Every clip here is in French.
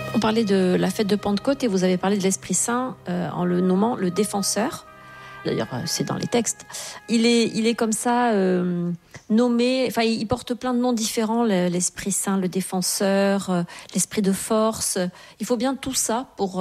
On parlait de la fête de Pentecôte et vous avez parlé de l'Esprit Saint en le nommant le défenseur. D'ailleurs, c'est dans les textes. Il est comme ça nommé, enfin il porte plein de noms différents, l'Esprit Saint, le défenseur, l'Esprit de force. Il faut bien tout ça pour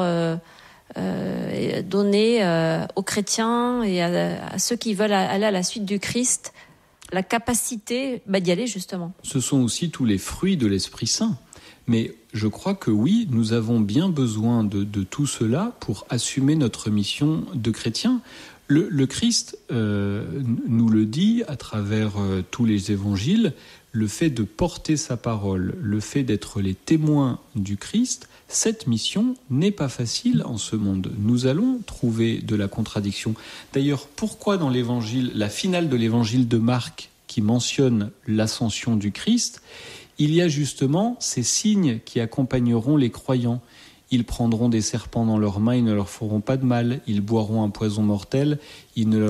donner aux chrétiens et à ceux qui veulent aller à la suite du Christ la capacité d'y aller justement. Ce sont aussi tous les fruits de l'Esprit Saint. Mais je crois que oui, nous avons bien besoin de tout cela pour assumer notre mission de chrétien. Le Christ nous le dit à travers tous les évangiles, le fait de porter sa parole, le fait d'être les témoins du Christ, cette mission n'est pas facile en ce monde. Nous allons trouver de la contradiction. D'ailleurs, pourquoi dans l'évangile, la finale de l'évangile de Marc qui mentionne l'ascension du Christ, il y a justement ces signes qui accompagneront les croyants. Ils prendront des serpents dans leurs mains, ils ne leur feront pas de mal. Ils boiront un poison mortel, il ne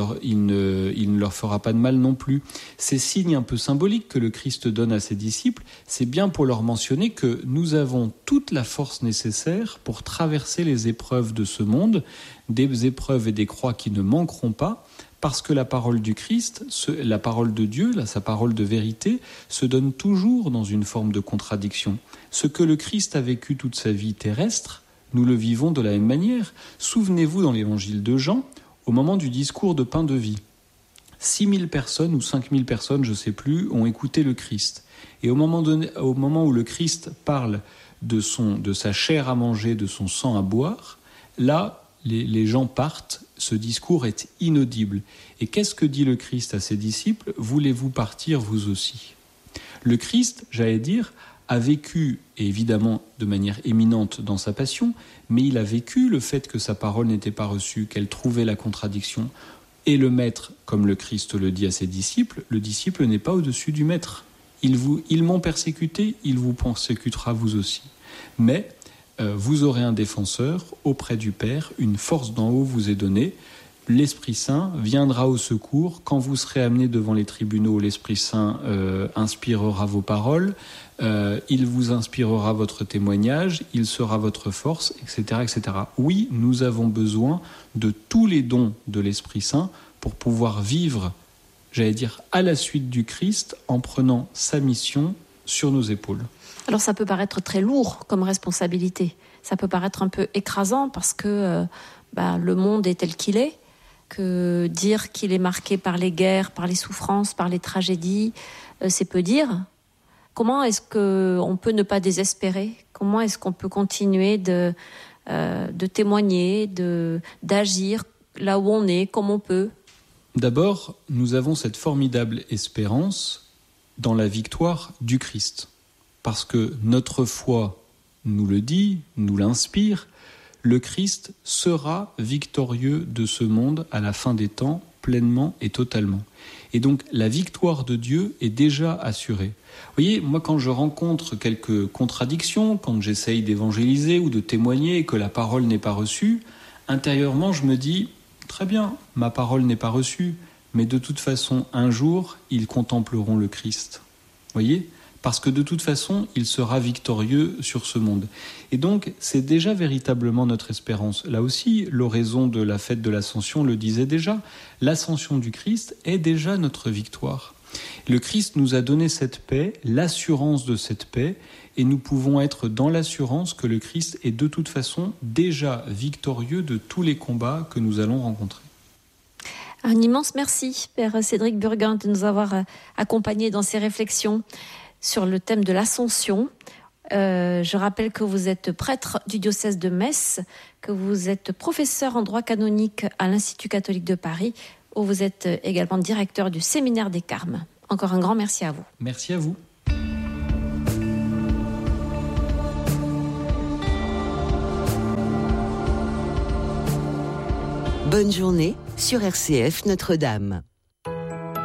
leur fera pas de mal non plus. Ces signes un peu symboliques que le Christ donne à ses disciples, c'est bien pour leur mentionner que nous avons toute la force nécessaire pour traverser les épreuves de ce monde, des épreuves et des croix qui ne manqueront pas, parce que la parole du Christ, la parole de Dieu, sa parole de vérité, se donne toujours dans une forme de contradiction. Ce que le Christ a vécu toute sa vie terrestre, nous le vivons de la même manière. Souvenez-vous dans l'évangile de Jean, au moment du discours de pain de vie, 6000 personnes ou 5000 personnes, je ne sais plus, ont écouté le Christ. Et au moment où le Christ parle de sa chair à manger, de son sang à boire, là, les gens partent, ce discours est inaudible. Et qu'est-ce que dit le Christ à ses disciples ? Voulez-vous partir vous aussi ? Le Christ, j'allais dire, a vécu, et évidemment de manière éminente dans sa passion, mais il a vécu le fait que sa parole n'était pas reçue, qu'elle trouvait la contradiction. Et le maître, comme le Christ le dit à ses disciples, le disciple n'est pas au-dessus du maître. Ils m'ont persécuté, il vous persécutera vous aussi. Mais vous aurez un défenseur auprès du Père, une force d'en haut vous est donnée. L'Esprit Saint viendra au secours. Quand vous serez amené devant les tribunaux, l'Esprit Saint inspirera vos paroles, il vous inspirera votre témoignage, il sera votre force, etc., etc. Oui, nous avons besoin de tous les dons de l'Esprit Saint pour pouvoir vivre, j'allais dire, à la suite du Christ, en prenant sa mission sur nos épaules. Alors ça peut paraître très lourd comme responsabilité. Ça peut paraître un peu écrasant parce que le monde est tel qu'il est, que dire qu'il est marqué par les guerres, par les souffrances, par les tragédies, c'est peu dire. Comment est-ce qu'on peut ne pas désespérer ? Comment est-ce qu'on peut continuer de témoigner, d'agir là où on est, comme on peut ? D'abord, nous avons cette formidable espérance dans la victoire du Christ. Parce que notre foi nous le dit, nous l'inspire, le Christ sera victorieux de ce monde à la fin des temps, pleinement et totalement. Et donc la victoire de Dieu est déjà assurée. Vous voyez, moi quand je rencontre quelques contradictions, quand j'essaye d'évangéliser ou de témoigner et que la parole n'est pas reçue, intérieurement je me dis, très bien, ma parole n'est pas reçue, mais de toute façon, un jour, ils contempleront le Christ. Vous voyez ? Parce que de toute façon, il sera victorieux sur ce monde. Et donc, c'est déjà véritablement notre espérance. Là aussi, l'oraison de la fête de l'Ascension le disait déjà. L'Ascension du Christ est déjà notre victoire. Le Christ nous a donné cette paix, l'assurance de cette paix, et nous pouvons être dans l'assurance que le Christ est de toute façon déjà victorieux de tous les combats que nous allons rencontrer. Un immense merci, Père Cédric Burguin, de nous avoir accompagnés dans ces réflexions sur le thème de l'Ascension. Je rappelle que vous êtes prêtre du diocèse de Metz, que vous êtes professeur en droit canonique à l'Institut catholique de Paris, où vous êtes également directeur du séminaire des Carmes. Encore un grand merci à vous. Merci à vous. Bonne journée sur RCF Notre-Dame.